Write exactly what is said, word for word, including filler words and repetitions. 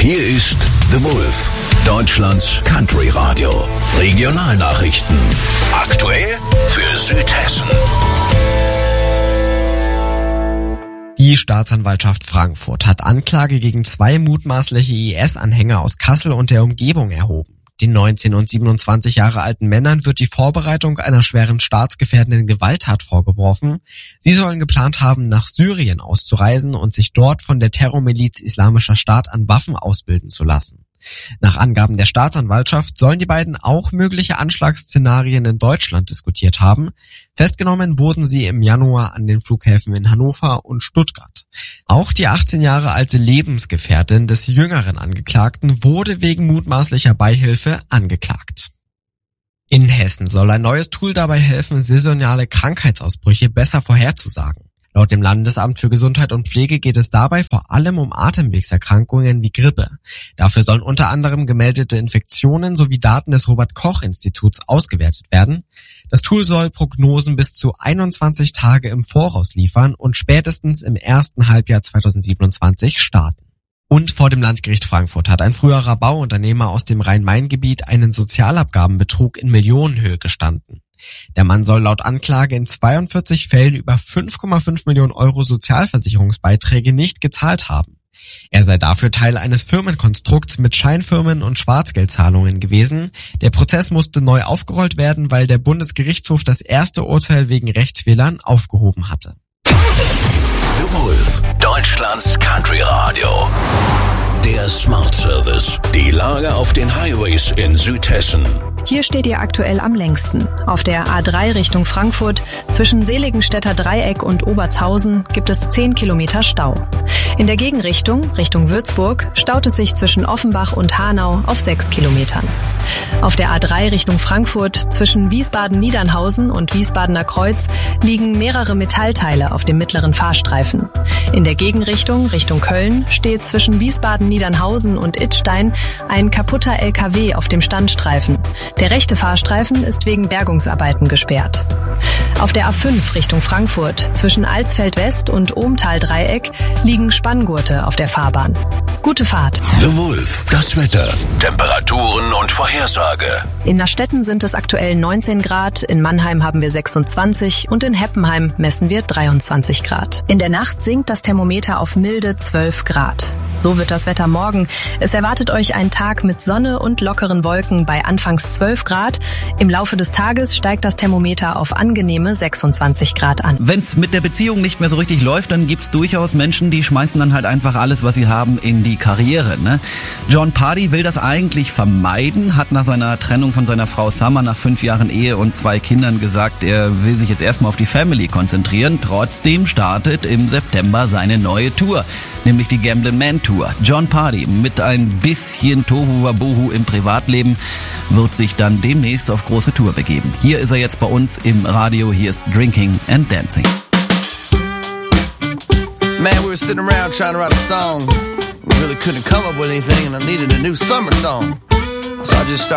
Hier ist The Wolf, Deutschlands Country Radio. Regionalnachrichten. Aktuell für Südhessen. Die Staatsanwaltschaft Frankfurt hat Anklage gegen zwei mutmaßliche I S-Anhänger aus Kassel und der Umgebung erhoben. Den neunzehn und siebenundzwanzig Jahre alten Männern wird die Vorbereitung einer schweren staatsgefährdenden Gewalttat vorgeworfen. Sie sollen geplant haben, nach Syrien auszureisen und sich dort von der Terrormiliz Islamischer Staat an Waffen ausbilden zu lassen. Nach Angaben der Staatsanwaltschaft sollen die beiden auch mögliche Anschlagsszenarien in Deutschland diskutiert haben. Festgenommen wurden sie im Januar an den Flughäfen in Hannover und Stuttgart. Auch die achtzehn Jahre alte Lebensgefährtin des jüngeren Angeklagten wurde wegen mutmaßlicher Beihilfe angeklagt. In Hessen soll ein neues Tool dabei helfen, saisonale Krankheitsausbrüche besser vorherzusagen. Laut dem Landesamt für Gesundheit und Pflege geht es dabei vor allem um Atemwegserkrankungen wie Grippe. Dafür sollen unter anderem gemeldete Infektionen sowie Daten des Robert-Koch-Instituts ausgewertet werden. Das Tool soll Prognosen bis zu einundzwanzig Tage im Voraus liefern und spätestens im ersten Halbjahr zweitausendsiebenundzwanzig starten. Und vor dem Landgericht Frankfurt hat ein früherer Bauunternehmer aus dem Rhein-Main-Gebiet einen Sozialabgabenbetrug in Millionenhöhe gestanden. Der Mann soll laut Anklage in zweiundvierzig Fällen über fünf Komma fünf Millionen Euro Sozialversicherungsbeiträge nicht gezahlt haben. Er sei dafür Teil eines Firmenkonstrukts mit Scheinfirmen und Schwarzgeldzahlungen gewesen. Der Prozess musste neu aufgerollt werden, weil der Bundesgerichtshof das erste Urteil wegen Rechtsfehlern aufgehoben hatte. The Wolf, Deutschlands Country Radio. Der Smart Service. Die Lage auf den Highways in Südhessen. Hier steht ihr aktuell am längsten. Auf der A drei Richtung Frankfurt zwischen Seligenstädter Dreieck und Obertshausen gibt es zehn Kilometer Stau. In der Gegenrichtung, Richtung Würzburg, staut es sich zwischen Offenbach und Hanau auf sechs Kilometern. Auf der A drei Richtung Frankfurt zwischen Wiesbaden-Niedernhausen und Wiesbadener Kreuz liegen mehrere Metallteile auf dem mittleren Fahrstreifen. In der Gegenrichtung, Richtung Köln, steht zwischen Wiesbaden-Niedernhausen und Idstein ein kaputter L K W auf dem Standstreifen. Der rechte Fahrstreifen ist wegen Bergungsarbeiten gesperrt. Auf der A fünf Richtung Frankfurt zwischen Alsfeld West und Ohmtal-Dreieck liegen Spanngurte auf der Fahrbahn. Gute Fahrt. The Wolf, das Wetter, Temperaturen und Vorhersage. In Nastetten sind es aktuell neunzehn Grad, in Mannheim haben wir sechsundzwanzig und in Heppenheim messen wir dreiundzwanzig Grad. In der Nacht sinkt das Thermometer auf milde zwölf Grad. So wird das Wetter morgen. Es erwartet euch ein Tag mit Sonne und lockeren Wolken bei anfangs zwölf Grad. Im Laufe des Tages steigt das Thermometer auf angenehme sechsundzwanzig Grad an. Wenn's mit der Beziehung nicht mehr so richtig läuft, dann gibt's durchaus Menschen, die schmeißen dann halt einfach alles, was sie haben, in die Karriere, ne? Jon Pardi will das eigentlich vermeiden, hat nach seiner Trennung von seiner Frau Summer nach fünf Jahren Ehe und zwei Kindern gesagt, er will sich jetzt erstmal auf die Family konzentrieren. Trotzdem startet im September seine neue Tour, nämlich die Gamblin' Man Tour. Jon Pardi mit ein bisschen Tohuwabohu im Privatleben wird sich dann demnächst auf große Tour begeben. Hier ist er jetzt bei uns im Radio, hier ist Drinking and Dancing. Man, we were sitting around trying to write a song. We really couldn't come up with anything and I needed a new summer song. So I just started